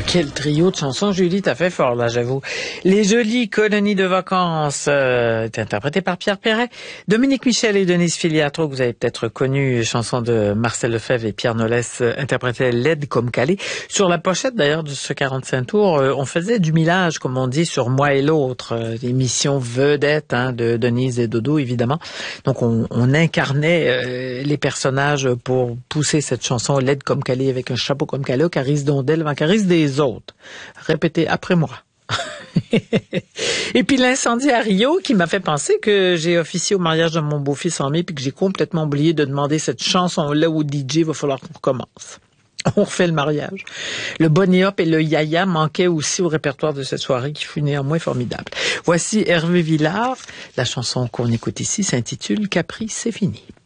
Quel trio de chansons, Julie, t'as fait fort, là, j'avoue. Les jolies colonies de vacances, interprétées par Pierre Perret. Dominique Michel et Denise Filiatro, que vous avez peut-être connu, chanson de Marcel Lefebvre et Pierre Nolès, interprétaient Laide comme Calais. Sur la pochette, d'ailleurs, de ce 45 tours, on faisait du millage, comme on dit, sur Moi et l'autre, l'émission vedette, de Denise et Dodo, évidemment. Donc, on incarnait les personnages pour pousser cette chanson Laide comme Calais avec un chapeau comme Calais, Caris Dondel, Caris des autres. Répétez après moi. Et puis l'incendie à Rio qui m'a fait penser que j'ai officié au mariage de mon beau-fils en mai puis que j'ai complètement oublié de demander cette chanson-là au DJ. Va falloir qu'on recommence. On refait le mariage. Le Bonnie Hop et le Yaya manquaient aussi au répertoire de cette soirée qui fut néanmoins formidable. Voici Hervé Villard. La chanson qu'on écoute ici s'intitule Capri, c'est fini.